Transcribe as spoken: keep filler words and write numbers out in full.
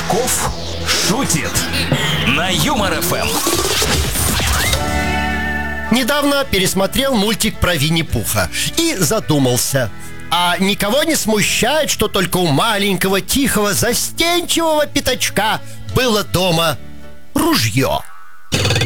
Казаков шутит на Юмор эф эм. Недавно пересмотрел мультик про Винни-Пуха и задумался. А никого не смущает, что только у маленького, тихого, застенчивого пятачка было дома ружье?